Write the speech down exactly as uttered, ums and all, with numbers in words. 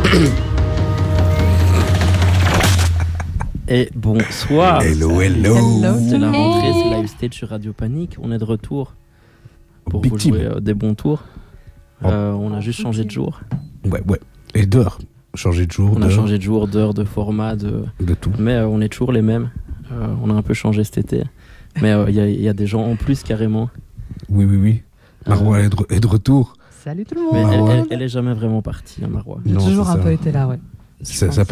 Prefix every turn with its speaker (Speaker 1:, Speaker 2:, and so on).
Speaker 1: Et bonsoir.
Speaker 2: Hello, hello.
Speaker 1: C'est la rentrée, c'est Live Stage sur Radio Panique. On est de retour pour
Speaker 2: Big
Speaker 1: vous
Speaker 2: team.
Speaker 1: jouer euh, des bons tours. Euh, on a juste changé de jour.
Speaker 2: Ouais, ouais. Et d'heure. Changer de jour,
Speaker 1: On a
Speaker 2: d'heure,
Speaker 1: changé de jour, d'heure, de format, de...
Speaker 2: de tout.
Speaker 1: mais euh, on est toujours les mêmes. Euh, on a un peu changé cet été. Mais il euh, y, y a des gens en plus carrément.
Speaker 2: Oui, oui, oui. Marois
Speaker 1: Euh,
Speaker 2: est, de, est de retour.
Speaker 3: Salut tout le
Speaker 1: Mais
Speaker 3: monde.
Speaker 1: elle,
Speaker 2: Marois.
Speaker 1: elle, elle est jamais vraiment partie, hein, Marois.
Speaker 3: J'ai
Speaker 2: Non,
Speaker 3: toujours
Speaker 2: c'est
Speaker 3: un
Speaker 2: ça.
Speaker 3: peu été là, ouais.
Speaker 2: Ça, ça peut